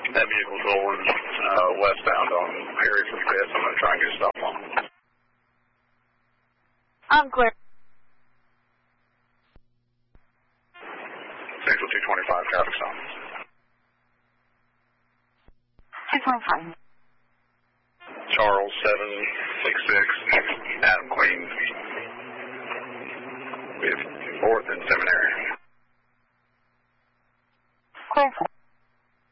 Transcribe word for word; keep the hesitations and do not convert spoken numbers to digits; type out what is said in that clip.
That vehicle's rolling uh, westbound on Harry from Fifth. I'm going to try and get a stop on him. I'm clear. Central two twenty-five, traffic stop. two twenty-five. Charles seven six six, Adam Queen. We have fourth and seven